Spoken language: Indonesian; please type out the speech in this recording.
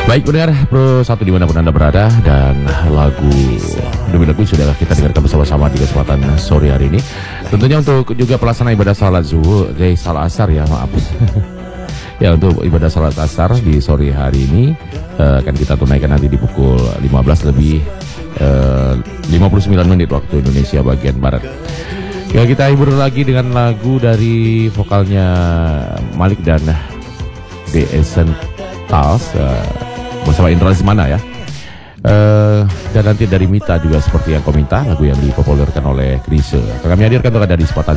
Baik pendengar Pro 1 dimanapun Anda berada, dan lagu demi lagu sudah kita dengarkan bersama-sama di kesempatan sore hari ini. Tentunya untuk juga pelaksanaan ibadah salat zuhur, salat asar ya, maaf. Ya, untuk ibadah salat asar di sore hari ini akan kita tunaikan nanti di pukul 15 lebih 59 menit waktu Indonesia bagian Barat. Ya, kita hibur lagi dengan lagu dari vokalnya Malik dan The Essentials bersama Indra Lesmana ya. Dan nanti dari Mita juga seperti yang kau minta, lagu yang dipopulerkan oleh Chrisye. Kami hadirkan untuk Anda di kesempatan